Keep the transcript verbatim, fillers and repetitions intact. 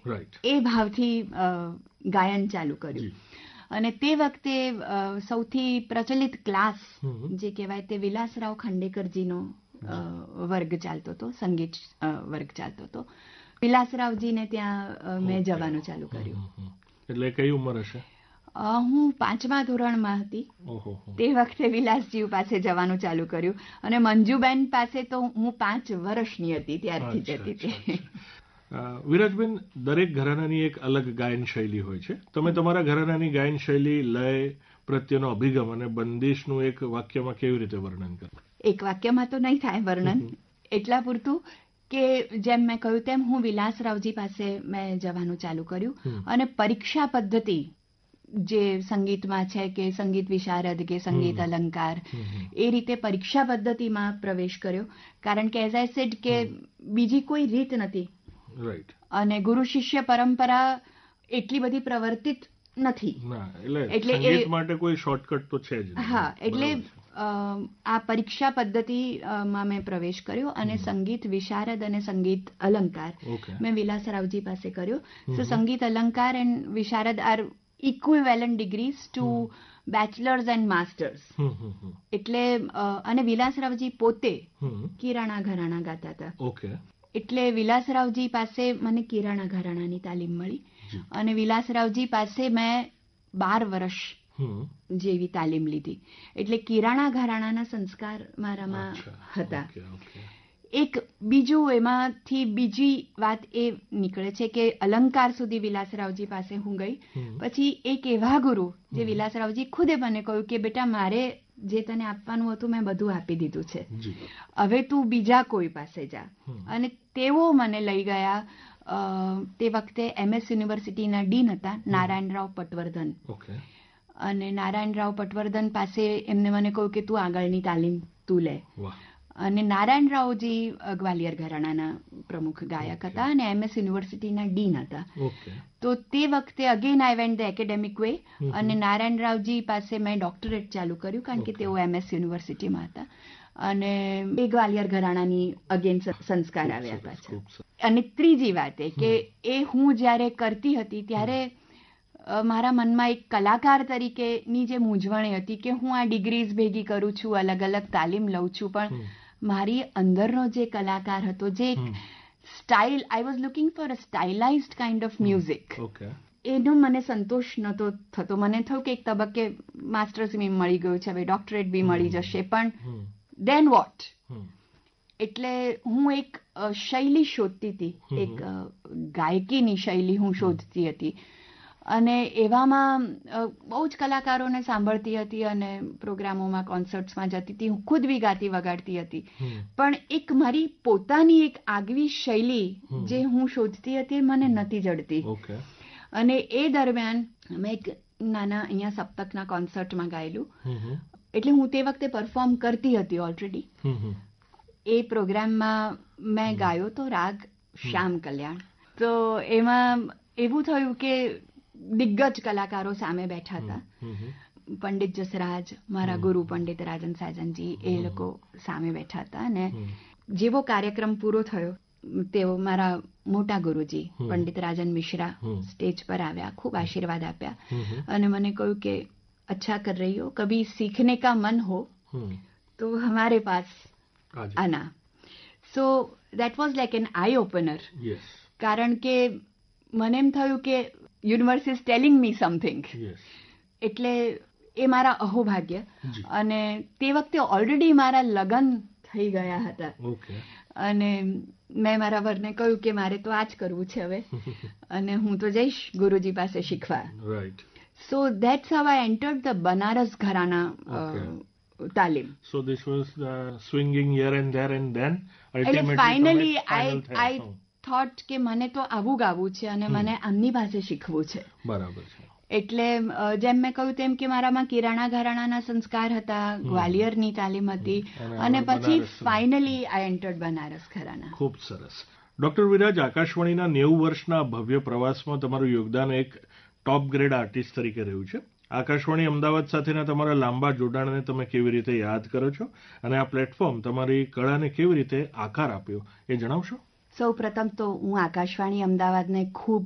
એ ભાવથી ગાયન ચાલુ કર્યું. અને તે વખતે સૌથી પ્રચલિત ક્લાસ જે કહેવાય તે વિલાસરાવ ખાંડેકરજીનો વર્ગ ચાલતો હતો, સંગીત વર્ગ ચાલતો હતો. વિલાસરાવજીને ત્યાં મેં જવાનું ચાલુ કર્યું. એટલે કઈ ઉંમર હશે? હું પાંચમા ધોરણમાં હતી તે વખતે વિલાસજી પાસે જવાનું ચાલુ કર્યું. અને મંજુબેન પાસે તો હું પાંચ વર્ષની હતી ત્યારથી જતી હતી. વિરાજબેન, દરેક ઘરાનાની એક અલગ ગાયન શૈલી હોય છે. તમે તમારા ઘરાનાની ગાયન શૈલી, લય પ્રત્યેનો અભિગમ અને બંદિશનું એક વાક્યમાં કેવી રીતે વર્ણન કરો? એક વાક્યમાં તો નહીં થાય વર્ણન, એટલા પૂરતું કે જેમ મેં કહ્યું તેમ હું વિલાસરાવજી પાસે મેં જવાનું ચાલુ કર્યું. અને પરીક્ષા પદ્ધતિ જે સંગીતમાં છે કે સંગીત વિશારદ કે સંગીત અલંકાર, એ રીતે પરીક્ષા પદ્ધતિમાં પ્રવેશ કર્યો. કારણ કે એઝ આઈ સેડ કે બીજી કોઈ રીત નથી. અને ગુરુ શિષ્ય પરંપરા એટલી બધી પ્રવર્તિત નથી. એટલે સંગીત માટે કોઈ શોર્ટકટ તો છે જ. હા, એટલે આ પરીક્ષા પદ્ધતિમાં મેં પ્રવેશ કર્યો અને સંગીત વિશારદ અને સંગીત અલંકાર મેં વિલાસરાવજી પાસે કર્યો. સો સંગીત અલંકાર and Visharad R equivalent degrees two bachelors and masters. એટલે અને વિલાસરાવજી પોતે કિરાણા ઘરાણા ગાતા હતા. એટલે વિલાસરાવજી પાસે મને કિરાણા ઘરાણાની તાલીમ મળી. અને વિલાસરાવજી પાસે મેં બાર વર્ષ જેવી તાલીમ લીધી. એટલે કિરાણા ઘરાણાના સંસ્કાર મારામાં હતા. એક બીજું એમાંથી બીજી વાત એ નીકળે છે કે અલંકાર સુધી વિલાસરાવજી પાસે હું ગઈ. પછી એક એવા ગુરુ જે વિલાસરાવજી ખુદે મને કહ્યું કે બેટા, મારે જે તને આપવાનું હતું મેં બધું આપી દીધું છે, હવે તું બીજા કોઈ પાસે જા. અને તેઓ મને લઈ ગયા. તે વખતે એમએસ યુનિવર્સિટીના ડીન હતા નારાયણરાવ પટવર્ધન. અને નારાયણરાવ પટવર્ધન પાસે એમને મને કહ્યું કે તું આગળની તાલીમ તું લે. અને નારાયણરાવજી ગ્વાલિયર ઘરાણાના પ્રમુખ ગાયક હતા અને એમએસ યુનિવર્સિટીના ડીન હતા. તો તે વખતે again I went the academic way. અને નારાયણરાવજી પાસે મેં ડોક્ટરેટ ચાલુ કર્યું કારણ કે તેઓ એમએસ યુનિવર્સિટીમાં હતા. અને એ ગ્વાલિયર ઘરાણાની અગેન સંસ્કાર આવ્યા પાછા. અને ત્રીજી વાત એ કે એ હું જ્યારે કરતી હતી ત્યારે મારા મનમાં એક કલાકાર તરીકેની જે મૂંઝવણ હતી કે હું આ ડિગ્રીઝ ભેગી કરું છું, અલગ અલગ તાલીમ લઉં છું, પણ મારી અંદરનો જે કલાકાર હતો, જે એક style, I was looking for a સ્ટાઇલાઇઝડ kind of music, એનો મને સંતોષ નહોતો થતો. મને થયું કે એક તબક્કે માસ્ટર્સ બી મળી ગયું છે, હવે ડોક્ટરેટ બી મળી જશે, પણ દેન વોટ? એટલે હું એક શૈલી શોધતી હતી, એક ગાયકીની શૈલી હું શોધતી હતી. અને એવામાં બહુ જ કલાકારોને સાંભળતી હતી અને પ્રોગ્રામોમાં, કોન્સર્ટ્સમાં જતી હતી. હું ખુદ બી ગાતી વગાડતી હતી, પણ એક મારી પોતાની એક આગવી શૈલી જે હું શોધતી હતી મને નથી જડતી. અને એ દરમિયાન મેં એક નાના અહીંયા સપ્તકના કોન્સર્ટમાં ગાયેલું. એટલે હું તે વખતે પરફોર્મ કરતી હતી ઓલરેડી. એ પ્રોગ્રામમાં મેં ગાયો તો રાગ શ્યામ કલ્યાણ. તો એમાં એવું થયું કે દિગ્ગજ કલાકારો સામે બેઠા હતા. પંડિત જસરાજ, મારા ગુરુ પંડિત રાજન સાજનજી, એ લોકો સામે બેઠા હતા. અને જેવો કાર્યક્રમ પૂરો થયો, તેઓ મારા મોટા ગુરુજી પંડિત રાજન મિશ્રા સ્ટેજ પર આવ્યા, ખૂબ આશીર્વાદ આપ્યા અને મને કહ્યું કે અચ્છા કર રહી હો, કભી સીખને કા મન હો તો હમારે પાસ આના. So that was like N I opener. કારણ કે મને એમ થયું કે universe is telling me something. એટલે એ મારા અહોભાગ્ય. અને તે વખતે ઓલરેડી મારા લગ્ન થઈ ગયા હતા. અને મેં મારા વરને કહ્યું કે મારે તો આ જ કરવું છે હવે, અને હું તો જઈશ ગુરુજી પાસે શીખવા. સો that's how I entered the Banaras ઘરાના તાલીમ. So this was uh, swinging here and there and then ultimately finally I I thought કે મને તો આવું ગાવું છે અને મને આમની પાસે શીખવું છે. બરાબર છે. એટલે જેમ મેં કહ્યું તેમ કે મારામાં કિરાણા ઘરાણાના સંસ્કાર હતા, ગ્વાલિયરની તાલીમ હતી, અને પછી ફાઇનલી આઈ એન્ટર્ડ બનારસ ઘરાના. ખૂબ સરસ. ડોક્ટર વિરાજ, આકાશવાણીના નેવું વર્ષના ભવ્ય પ્રવાસમાં તમારું યોગદાન એક ટોપ ગ્રેડ આર્ટિસ્ટ તરીકે રહ્યું છે. આકાશવાણી અમદાવાદ સાથેના તમારા લાંબા જોડાણને તમે કેવી રીતે યાદ કરો છો અને આ પ્લેટફોર્મ તમારી કળાને કેવી રીતે આકાર આપ્યો એ જણાવશો? સૌ પ્રથમ તો હું આકાશવાણી અમદાવાદને ખૂબ